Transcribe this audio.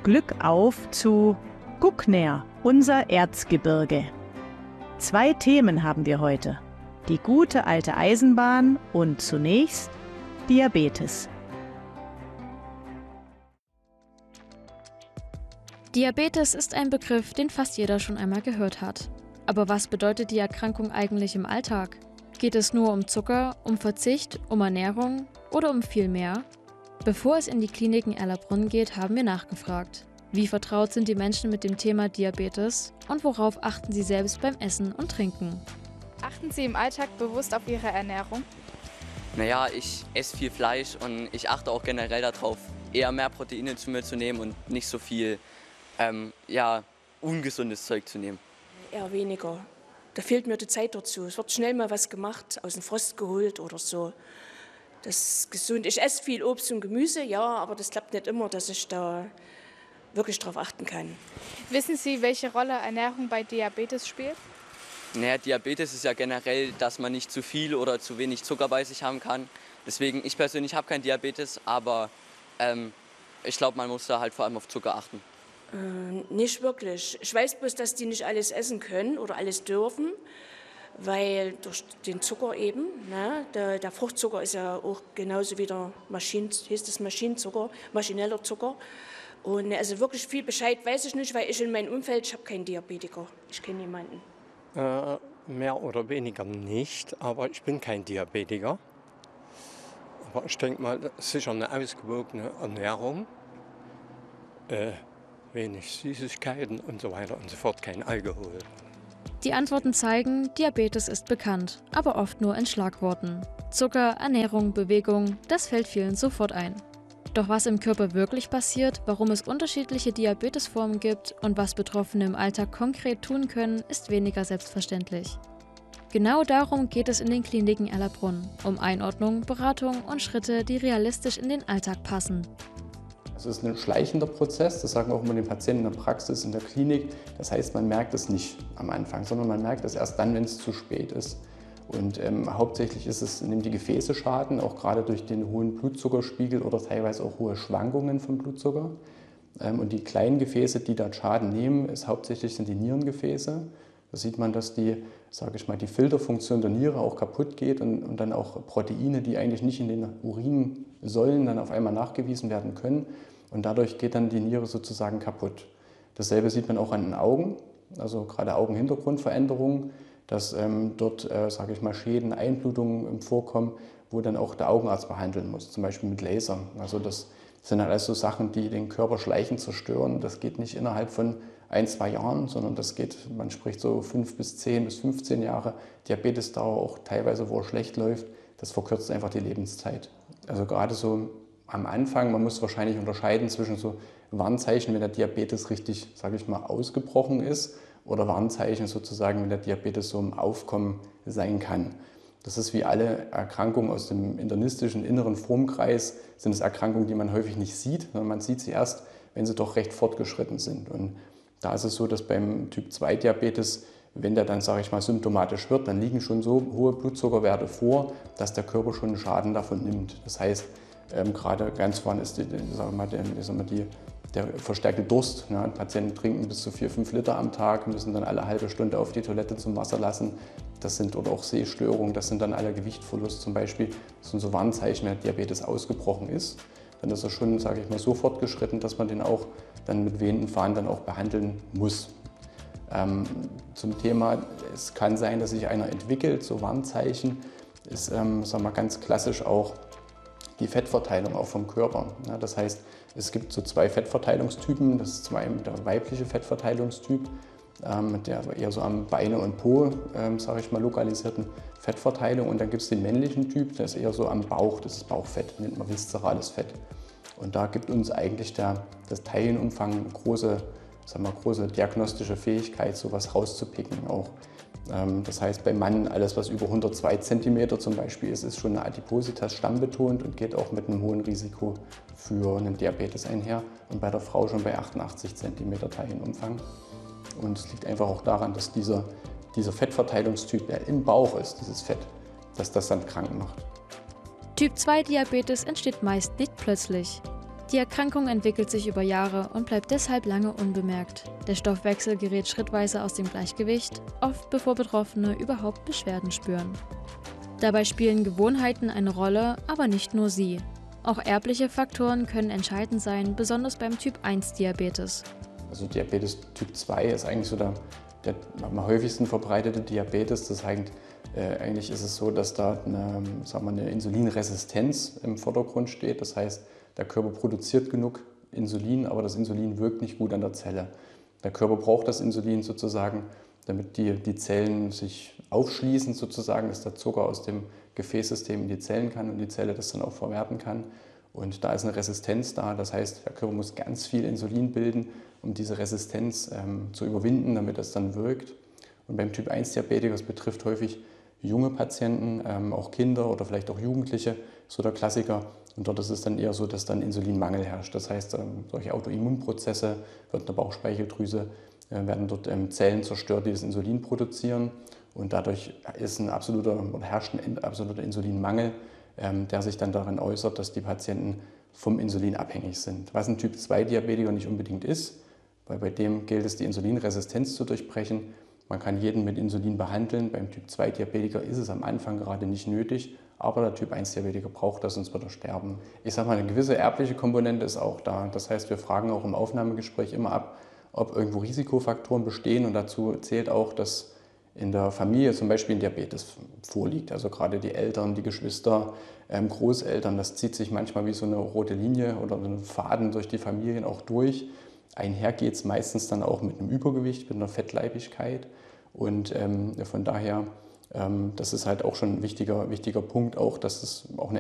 Glück auf zu Guckner, unser Erzgebirge. 2 Themen haben wir heute. Die gute alte Eisenbahn und zunächst Diabetes. Diabetes ist ein Begriff, den fast jeder schon einmal gehört hat. Aber was bedeutet die Erkrankung eigentlich im Alltag? Geht es nur um Zucker, um Verzicht, um Ernährung oder um viel mehr? Bevor es in die Kliniken Erlabrunn geht, haben wir nachgefragt. Wie vertraut sind die Menschen mit dem Thema Diabetes und worauf achten sie selbst beim Essen und Trinken? Achten Sie im Alltag bewusst auf Ihre Ernährung? Naja, ich esse viel Fleisch und ich achte auch generell darauf, eher mehr Proteine zu mir zu nehmen und nicht so viel ungesundes Zeug zu nehmen. Eher weniger. Da fehlt mir die Zeit dazu. Es wird schnell mal was gemacht, aus dem Frost geholt oder so. Das ist gesund. Ich esse viel Obst und Gemüse, ja, aber das klappt nicht immer, dass ich da wirklich drauf achten kann. Wissen Sie, welche Rolle Ernährung bei Diabetes spielt? Naja, Diabetes ist ja generell, dass man nicht zu viel oder zu wenig Zucker bei sich haben kann. Deswegen, ich persönlich habe keinen Diabetes, aber ich glaube, man muss da halt vor allem auf Zucker achten. Nicht wirklich. Ich weiß bloß, dass die nicht alles essen können oder alles dürfen, weil durch den Zucker eben, ne, der Fruchtzucker ist ja auch genauso wie der Maschinenzucker, maschineller Zucker. Und also wirklich viel Bescheid weiß ich nicht, weil ich in meinem Umfeld, ich habe keinen Diabetiker, ich kenne niemanden. Mehr oder weniger nicht, aber ich bin kein Diabetiker. Aber ich denke mal, sicher eine ausgewogene Ernährung, wenig Süßigkeiten und so weiter und so fort, kein Alkohol. Die Antworten zeigen, Diabetes ist bekannt, aber oft nur in Schlagworten. Zucker, Ernährung, Bewegung, das fällt vielen sofort ein. Doch was im Körper wirklich passiert, warum es unterschiedliche Diabetesformen gibt und was Betroffene im Alltag konkret tun können, ist weniger selbstverständlich. Genau darum geht es in den Kliniken Erlabrunn, um Einordnung, Beratung und Schritte, die realistisch in den Alltag passen. Es ist ein schleichender Prozess, das sagen auch immer die Patienten in der Praxis, in der Klinik. Das heißt, man merkt es nicht am Anfang, sondern man merkt es erst dann, wenn es zu spät ist. Und hauptsächlich nehmen die Gefäße Schaden, auch gerade durch den hohen Blutzuckerspiegel oder teilweise auch hohe Schwankungen vom Blutzucker. Und die kleinen Gefäße, die da Schaden nehmen, hauptsächlich sind die Nierengefäße. Da sieht man, dass die Filterfunktion der Niere auch kaputt geht und dann auch Proteine, die eigentlich nicht in den Urin sollen, dann auf einmal nachgewiesen werden können. Und dadurch geht dann die Niere sozusagen kaputt. Dasselbe sieht man auch an den Augen, also gerade Augenhintergrundveränderungen, dass dort Schäden, Einblutungen vorkommen, wo dann auch der Augenarzt behandeln muss, zum Beispiel mit Lasern. Also das sind halt alles so Sachen, die den Körper schleichend zerstören. Das geht nicht innerhalb von 1-2 Jahren, sondern das geht, man spricht so 5 bis 10 bis 15 Jahre. Diabetesdauer auch teilweise, wo er schlecht läuft, das verkürzt einfach die Lebenszeit. Also gerade so am Anfang, man muss wahrscheinlich unterscheiden zwischen so Warnzeichen, wenn der Diabetes richtig, ausgebrochen ist, oder Warnzeichen sozusagen, wenn der Diabetes so im Aufkommen sein kann. Das ist wie alle Erkrankungen aus dem internistischen inneren Formkreis, sind es Erkrankungen, die man häufig nicht sieht, sondern man sieht sie erst, wenn sie doch recht fortgeschritten sind. Und da ist es so, dass beim Typ-2-Diabetes, wenn der dann, symptomatisch wird, dann liegen schon so hohe Blutzuckerwerte vor, dass der Körper schon einen Schaden davon nimmt. Das heißt, gerade ganz vorne ist der verstärkte Durst. Ne? Patienten trinken bis zu 4-5 Liter am Tag, müssen dann alle halbe Stunde auf die Toilette zum Wasser lassen. Oder auch Sehstörungen, das sind dann alle Gewichtverlust zum Beispiel. Das sind so Warnzeichen, wenn der Diabetes ausgebrochen ist. Dann ist er schon, so fortgeschritten, dass man den auch dann mit wehenden Fahnen dann auch behandeln muss. Zum Thema, es kann sein, dass sich einer entwickelt, so Warnzeichen, ist ganz klassisch auch die Fettverteilung auch vom Körper. Ja, das heißt, es gibt so 2 Fettverteilungstypen. Das ist zum einen der weibliche Fettverteilungstyp, mit der eher so am Beine und Po, lokalisierten Fettverteilung. Und dann gibt es den männlichen Typ, der ist eher so am Bauch, das ist Bauchfett, nennt man viszerales Fett. Und da gibt uns eigentlich das Teilchenumfang eine große diagnostische Fähigkeit, sowas rauszupicken auch. Das heißt, beim Mann alles, was über 102 cm zum Beispiel ist schon eine Adipositas stammbetont und geht auch mit einem hohen Risiko für einen Diabetes einher. Und bei der Frau schon bei 88 cm Teilchenumfang. Und es liegt einfach auch daran, dass dieser Fettverteilungstyp, der im Bauch ist, dieses Fett, dass das dann krank macht. Typ-2-Diabetes entsteht meist nicht plötzlich. Die Erkrankung entwickelt sich über Jahre und bleibt deshalb lange unbemerkt. Der Stoffwechsel gerät schrittweise aus dem Gleichgewicht, oft bevor Betroffene überhaupt Beschwerden spüren. Dabei spielen Gewohnheiten eine Rolle, aber nicht nur sie. Auch erbliche Faktoren können entscheidend sein, besonders beim Typ-1-Diabetes. Also Diabetes Typ 2 ist eigentlich so der am häufigsten verbreitete Diabetes. Eigentlich ist es so, dass da eine Insulinresistenz im Vordergrund steht. Das heißt, der Körper produziert genug Insulin, aber das Insulin wirkt nicht gut an der Zelle. Der Körper braucht das Insulin sozusagen, damit die Zellen sich aufschließen, sozusagen, dass der Zucker aus dem Gefäßsystem in die Zellen kann und die Zelle das dann auch verwerten kann. Und da ist eine Resistenz da, das heißt, der Körper muss ganz viel Insulin bilden, um diese Resistenz zu überwinden, damit das dann wirkt. Und beim Typ-1-Diabetiker, das betrifft häufig junge Patienten, auch Kinder oder vielleicht auch Jugendliche, so der Klassiker. Und dort ist es dann eher so, dass dann Insulinmangel herrscht. Das heißt, solche Autoimmunprozesse, wird in der Bauchspeicheldrüse, werden dort Zellen zerstört, die das Insulin produzieren. Und dadurch herrscht ein absoluter Insulinmangel, der sich dann darin äußert, dass die Patienten vom Insulin abhängig sind. Was ein Typ-2-Diabetiker nicht unbedingt ist, weil bei dem gilt es, die Insulinresistenz zu durchbrechen. Man kann jeden mit Insulin behandeln. Beim Typ-2-Diabetiker ist es am Anfang gerade nicht nötig, aber der Typ-1-Diabetiker braucht das, sonst wird er sterben. Ich sage mal, eine gewisse erbliche Komponente ist auch da. Das heißt, wir fragen auch im Aufnahmegespräch immer ab, ob irgendwo Risikofaktoren bestehen. Und dazu zählt auch, dass in der Familie zum Beispiel ein Diabetes vorliegt. Also gerade die Eltern, die Geschwister, Großeltern, das zieht sich manchmal wie so eine rote Linie oder so ein Faden durch die Familien auch durch. Einher geht es meistens dann auch mit einem Übergewicht, mit einer Fettleibigkeit. Und von daher, das ist halt auch schon ein wichtiger Punkt, auch, dass es auch eine